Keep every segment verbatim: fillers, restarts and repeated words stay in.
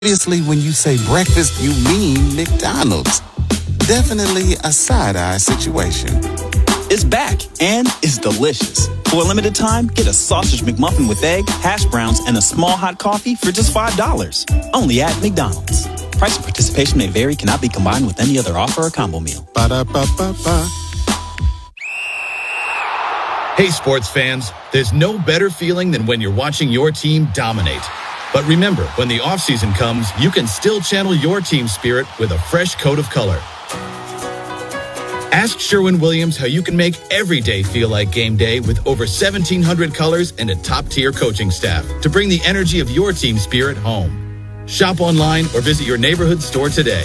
Obviously, when you say breakfast, you mean McDonald's. Definitely a side-eye situation. It's back and it's delicious. For a limited time, get a sausage McMuffin with egg, hash browns, and a small hot coffee for just five dollars. Only at McDonald's. Price and participation may vary, cannot be combined with any other offer or combo meal. Ba-da-ba-ba-ba. Hey, sports fans, there's no better feeling than when you're watching your team dominate. But remember, when the offseason comes, you can still channel your team spirit with a fresh coat of color. Ask Sherwin-Williams how you can make every day feel like game day with over seventeen hundred colors and a top-tier coaching staff to bring the energy of your team spirit home. Shop online or visit your neighborhood store today.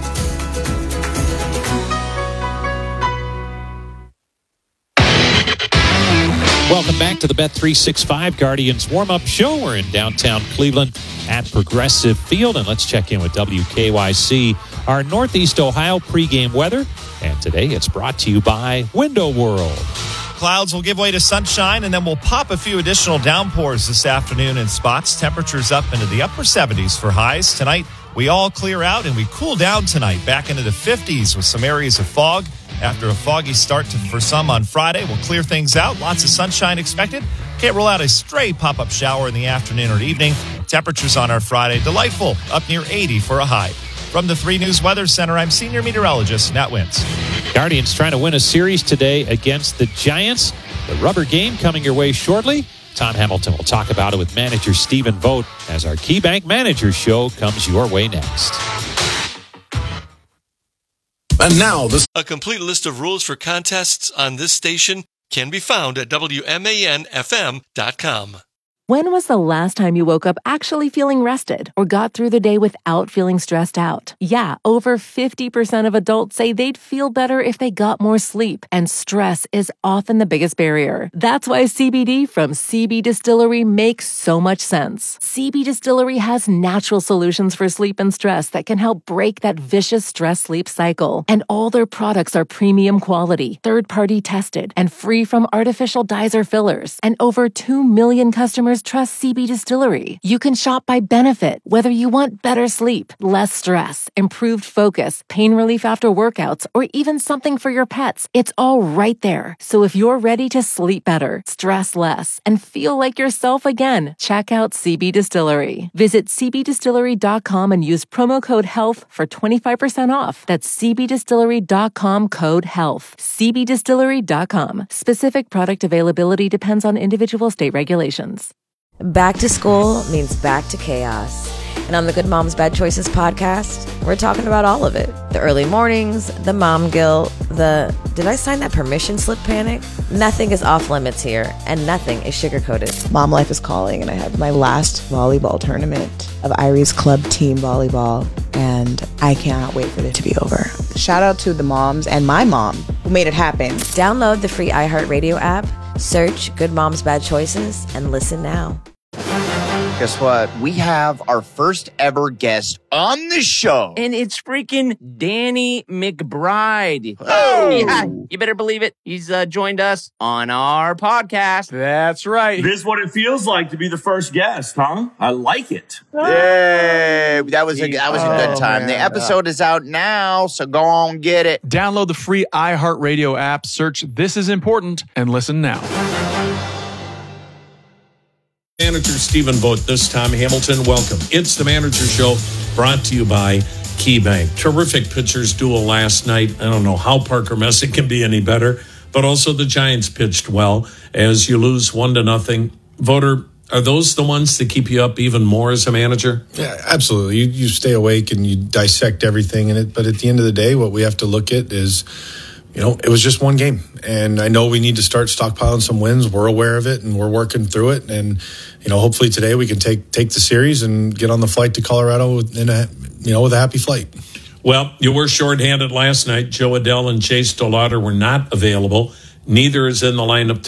Welcome back to the Bet three sixty-five Guardians warm-up show. We're in downtown Cleveland at Progressive Field, and let's check in with W K Y C, our Northeast Ohio pregame weather. And today it's brought to you by Window World. Clouds will give way to sunshine, and then we'll pop a few additional downpours this afternoon in spots. Temperatures up into the upper seventies for highs. Tonight, we all clear out, and we cool down tonight back into the fifties with some areas of fog. After a foggy start to, for some on Friday, we'll clear things out. Lots of sunshine expected. Can't rule out a stray pop-up shower in the afternoon or evening. Temperatures on our Friday, delightful, up near eighty for a high. From the three News Weather Center, I'm senior meteorologist Nat Wintz. Guardians trying to win a series today against the Giants. The rubber game coming your way shortly. Tom Hamilton will talk about it with manager Stephen Vogt as our KeyBank Manager Show comes your way next. And now, this a complete list of rules for contests on this station can be found at W M A N F M dot com. When was the last time you woke up actually feeling rested or got through the day without feeling stressed out? Yeah, over fifty percent of adults say they'd feel better if they got more sleep, and stress is often the biggest barrier. That's why C B D from C B Distillery makes so much sense. C B Distillery has natural solutions for sleep and stress that can help break that vicious stress-sleep cycle. And all their products are premium quality, third-party tested, and free from artificial dyes or fillers. And over two million customers trust C B Distillery. You can shop by benefit, whether you want better sleep, less stress, improved focus, pain relief after workouts, or even something for your pets. It's all right there. So if you're ready to sleep better, stress less, and feel like yourself again, check out C B Distillery. Visit C B distillery dot com and use promo code HEALTH for twenty-five percent off. That's C B distillery dot com code HEALTH. C B distillery dot com. Specific product availability depends on individual state regulations. Back to school means back to chaos. And on the Good Moms Bad Choices podcast, we're talking about all of it. The early mornings, the mom guilt, the did I sign that permission slip panic? Nothing is off limits here, and nothing is sugar-coated. Mom life is calling, and I have my last volleyball tournament of Irie's Club Team Volleyball, and I cannot wait for it to be over. Shout out to the moms and my mom who made it happen. Download the free iHeartRadio app, search Good Moms Bad Choices, and listen now. Guess what? We have our first ever guest on the show. And it's freaking Danny McBride. Oh! Yeah, you better believe it. He's uh, joined us on our podcast. That's right. This is what it feels like to be the first guest, huh? I like it. Yay! That was a, that was a good time. Oh, the episode is out now, so go on get it. Download the free iHeartRadio app, search This Is Important, and listen now. Manager Stephen Vogt, this time Hamilton, welcome. It's the Manager Show, brought to you by KeyBank. Terrific pitchers duel last night. I don't know how Parker Messick can be any better, but also the Giants pitched well as you lose one to nothing. Voter, are those the ones that keep you up even more as a manager? Yeah, absolutely. You you stay awake and you dissect everything in it, but at the end of the day, what we have to look at is, you know, it was just one game, and I know we need to start stockpiling some wins. We're aware of it, and we're working through it. And you know, hopefully today we can take take the series and get on the flight to Colorado in a you know with a happy flight. Well, you were shorthanded last night. Joe Adell and Chase DeLauder were not available. Neither is in the lineup today.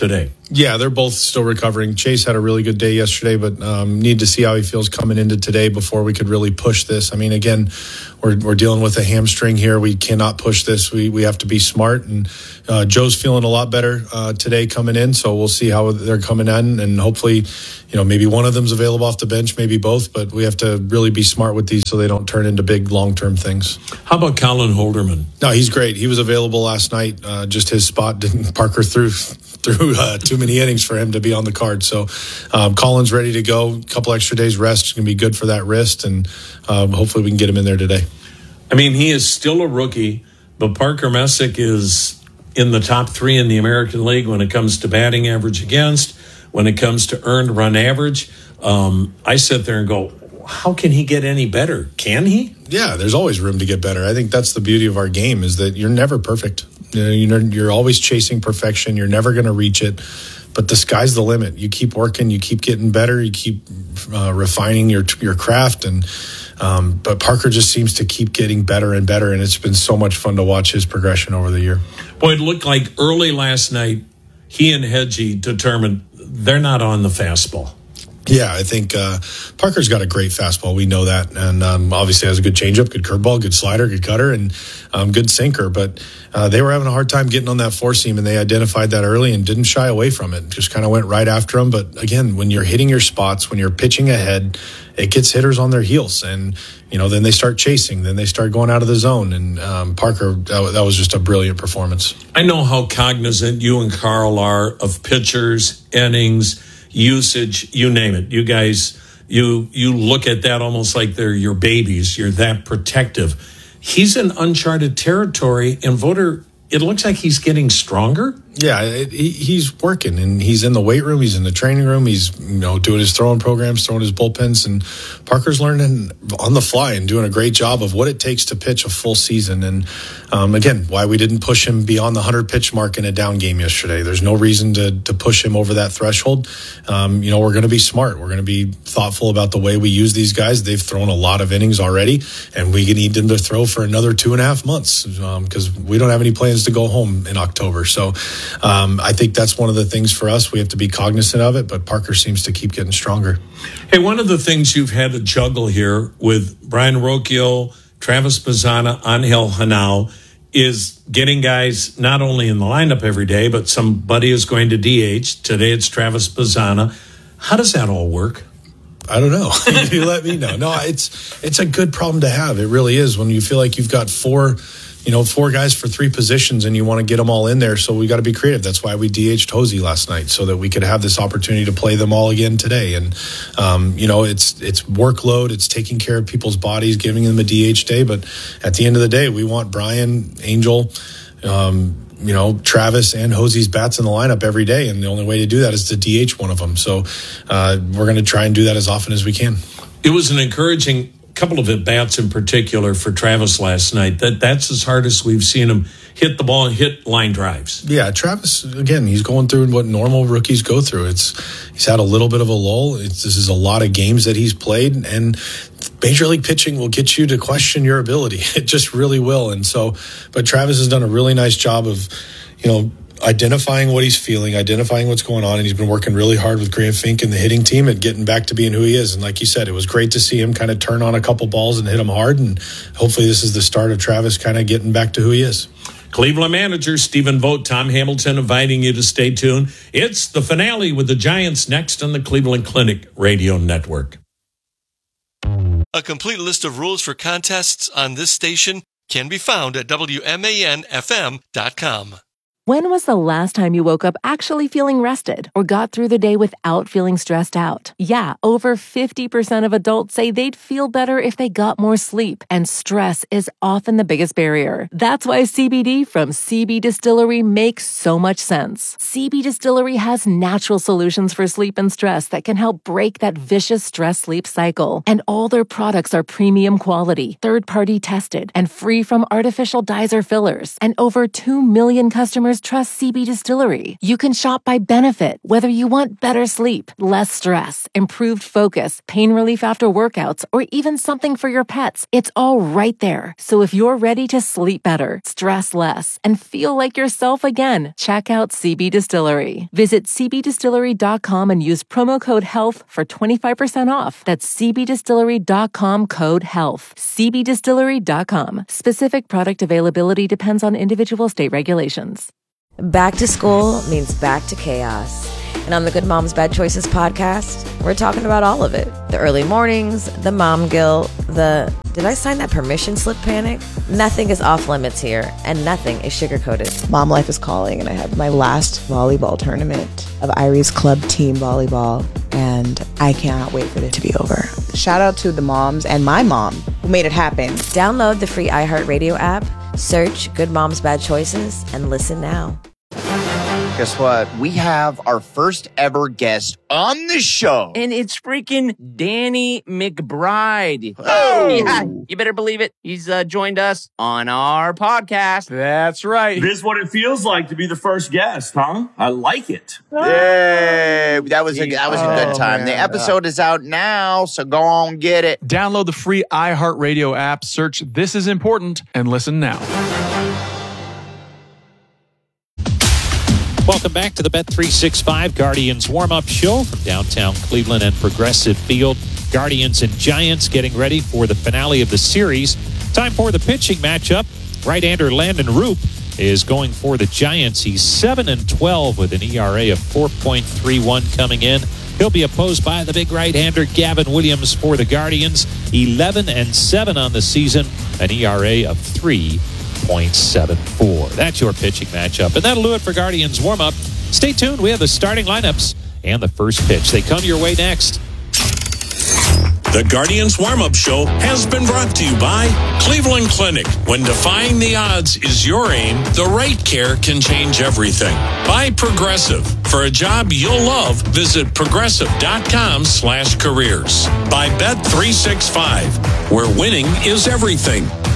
Yeah, they're both still recovering. Chase had a really good day yesterday, but um, need to see how he feels coming into today before we could really push this. I mean, again, we're we're dealing with a hamstring here. We cannot push this. We we have to be smart. And uh, Joe's feeling a lot better uh, today coming in, so we'll see how they're coming in, and hopefully, you know, maybe one of them's available off the bench, maybe both. But we have to really be smart with these so they don't turn into big long-term things. How about Colin Holderman? No, he's great. He was available last night. Uh, just his spot didn't Parker through through uh, too many innings for him to be on the card. So um, Colin's ready to go. A couple extra days rest is going to be good for that wrist, and um, hopefully we can get him in there today. I mean, he is still a rookie, but Parker Messick is in the top three in the American League when it comes to batting average against, when it comes to earned run average. Um, I sit there and go, how can he get any better? Can he? Yeah, there's always room to get better. I think that's the beauty of our game, is that you're never perfect. You know, you're, you're always chasing perfection. You're never going to reach it, but the sky's the limit. You keep working, you keep getting better, you keep uh, refining your your craft, and um, but Parker just seems to keep getting better and better, and it's been so much fun to watch his progression over the year. Boy, it looked like early last night he and Hedgie determined they're not on the fastball. Yeah, I think uh, Parker's got a great fastball. We know that. And um, obviously has a good changeup, good curveball, good slider, good cutter, and um, good sinker. But uh, they were having a hard time getting on that four seam, and they identified that early and didn't shy away from it. Just kind of went right after him. But again, when you're hitting your spots, when you're pitching ahead, it gets hitters on their heels. And, you know, then they start chasing. Then they start going out of the zone. And um, Parker, that, that was just a brilliant performance. I know how cognizant you and Carl are of pitchers, innings, usage, you name it. You guys, you you look at that almost like they're your babies. You're that protective. He's in uncharted territory, and Voter, it looks like he's getting stronger. Yeah, it, he, he's working, and he's in the weight room. He's in the training room. He's, you know, doing his throwing programs, throwing his bullpens, and Parker's learning on the fly and doing a great job of what it takes to pitch a full season. And um, again, why we didn't push him beyond the hundred pitch mark in a down game yesterday. There's no reason to to push him over that threshold. Um, you know, we're going to be smart. We're going to be thoughtful about the way we use these guys. They've thrown a lot of innings already, and we need them to throw for another two and a half months because um, we don't have any plans to go home in October. So. Um, I think that's one of the things for us. We have to be cognizant of it, but Parker seems to keep getting stronger. Hey, one of the things you've had to juggle here with Brian Rocchio, Travis Bazzana, Angel Hanao is getting guys not only in the lineup every day, but somebody is going to D H. Today it's Travis Bazzana. How does that all work? I don't know. You let me know. No, it's it's a good problem to have. It really is, when you feel like you've got four you know, four guys for three positions and you want to get them all in there. So we got to be creative. That's why we D H'd Hosey last night, so that we could have this opportunity to play them all again today. And, um, you know, it's, it's workload. It's taking care of people's bodies, giving them a D H day. But at the end of the day, we want Brian, Angel, um, you know, Travis and Hosey's bats in the lineup every day. And the only way to do that is to D H one of them. So uh, we're going to try and do that as often as we can. It was an encouraging couple of at-bats in particular for Travis last night. That That's as hard as we've seen him hit the ball and hit line drives. Yeah, Travis, again, he's going through what normal rookies go through. It's He's had a little bit of a lull. It's, this is a lot of games that he's played, and Major League pitching will get you to question your ability. It just really will. And so, but Travis has done a really nice job of, you know, identifying what he's feeling, identifying what's going on, and he's been working really hard with Grant Fink and the hitting team and getting back to being who he is. And like you said, it was great to see him kind of turn on a couple balls and hit them hard, and hopefully this is the start of Travis kind of getting back to who he is. Cleveland manager Stephen Vogt, Tom Hamilton inviting you to stay tuned. It's the finale with the Giants next on the Cleveland Clinic Radio Network. A complete list of rules for contests on this station can be found at W M A N F M dot com. When was the last time you woke up actually feeling rested or got through the day without feeling stressed out? Yeah, over fifty percent of adults say they'd feel better if they got more sleep, and stress is often the biggest barrier. That's why C B D from C B Distillery makes so much sense. C B Distillery has natural solutions for sleep and stress that can help break that vicious stress-sleep cycle. And all their products are premium quality, third-party tested, and free from artificial dyes or fillers. And over two million customers customers trust C B Distillery. You can shop by benefit, whether you want better sleep, less stress, improved focus, pain relief after workouts, or even something for your pets. It's all right there. So if you're ready to sleep better, stress less, and feel like yourself again, check out C B Distillery. Visit c b distillery dot com and use promo code HEALTH for twenty-five percent off. That's c b distillery dot com code HEALTH. c b distillery dot com. Specific product availability depends on individual state regulations. Back to school means back to chaos. And on the Good Moms Bad Choices podcast, we're talking about all of it. The early mornings, the mom guilt, the did I sign that permission slip panic? Nothing is off limits here, and nothing is sugar-coated. Mom life is calling, and I have my last volleyball tournament of Iris Club Team Volleyball, and I cannot wait for it to be over. Shout out to the moms and my mom who made it happen. Download the free iHeartRadio app, search Good Moms Bad Choices, and listen now. Guess what? We have our first ever guest on the show. And it's freaking Danny McBride. Oh! Yeah, you better believe it. He's uh, joined us on our podcast. That's right. This is what it feels like to be the first guest, huh? I like it. Yay! That was a, that was a good Oh, time. man. The episode is out now, so go on get it. Download the free iHeartRadio app, search This Is Important, and listen now. Welcome back to the Bet three sixty-five Guardians warm-up show from downtown Cleveland and Progressive Field. Guardians and Giants getting ready for the finale of the series. Time for the pitching matchup. Right-hander Landon Roop is going for the Giants. He's seven and twelve with an E R A of four point three one coming in. He'll be opposed by the big right-hander Gavin Williams for the Guardians. eleven and seven on the season, an E R A of three point seven four. That's your pitching matchup. And that'll do it for Guardians warm-up. Stay tuned. We have the starting lineups and the first pitch. They come your way next. The Guardians Warm-Up Show has been brought to you by Cleveland Clinic. When defying the odds is your aim, the right care can change everything. By Progressive. For a job you'll love, visit progressive.com slash careers. By Bet three sixty-five, where winning is everything.